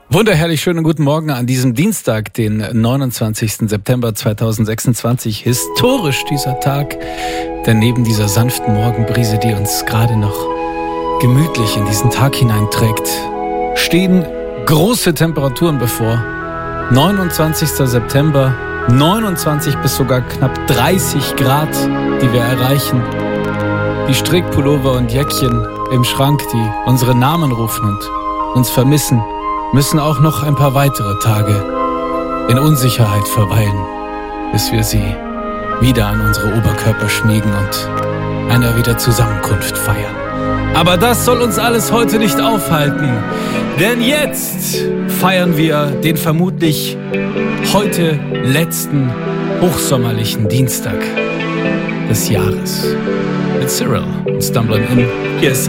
Wunderherrlich schönen guten Morgen an diesem Dienstag, den 29. September 2026. Historisch dieser Tag, denn neben dieser sanften Morgenbrise, die uns gerade noch gemütlich in diesen Tag hineinträgt, stehen große Temperaturen bevor. 29. September, 29 bis sogar knapp 30 Grad, die wir erreichen. Die Strickpullover und Jäckchen im Schrank, die unsere Namen rufen und uns vermissen, müssen auch noch ein paar weitere Tage in Unsicherheit verweilen, bis wir sie wieder an unsere Oberkörper schmiegen und einer wieder Zusammenkunft feiern. Aber das soll uns alles heute nicht aufhalten, denn jetzt feiern wir den vermutlich heute letzten hochsommerlichen Dienstag des Jahres. Mit Cyril und Stumbling In. Hier ist